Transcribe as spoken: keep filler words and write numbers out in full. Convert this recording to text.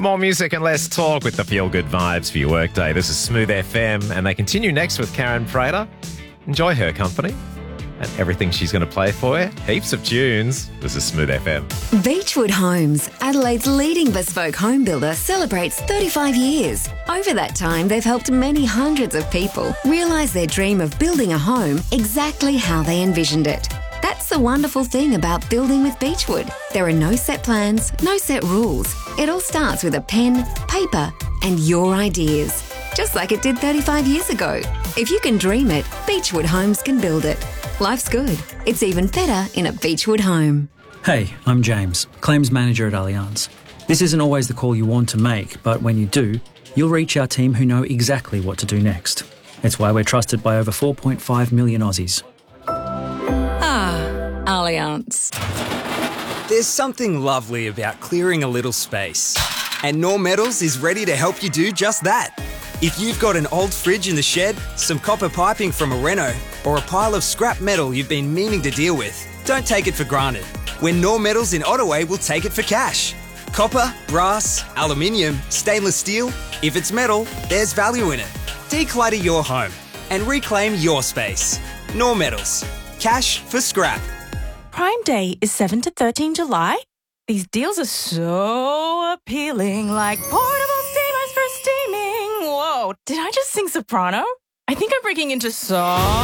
More music and less talk with the feel-good vibes for your workday. This is Smooth F M, and they continue next with Karen Prater. Enjoy her company and everything she's going to play for you. Heaps of tunes. This is Smooth F M. Beechwood Homes, Adelaide's leading bespoke home builder, celebrates thirty-five years. Over that time, they've helped many hundreds of people realise their dream of building a home exactly how they envisioned it. That's the wonderful thing about building with Beechwood. There are no set plans, no set rules. It all starts with a pen, paper, and your ideas. Just like it did thirty-five years ago. If you can dream it, Beechwood Homes can build it. Life's good. It's even better in a Beechwood home. Hey, I'm James, Claims Manager at Allianz. This isn't always the call you want to make, but when you do, you'll reach our team who know exactly what to do next. It's why we're trusted by over four point five million Aussies. Ah, Allianz. There's something lovely about clearing a little space. And Norm Metals is ready to help you do just that. If you've got an old fridge in the shed, some copper piping from a reno, or a pile of scrap metal you've been meaning to deal with, don't take it for granted. When Norm Metals in Ottaway will take it for cash. Copper, brass, aluminium, stainless steel, if it's metal, there's value in it. Declutter your home and reclaim your space. Norm Metals. Cash for scrap. Prime Day is seventh to thirteenth July. These deals are so appealing, like portable steamers for steaming. Whoa, did I just sing soprano? I think I'm breaking into song.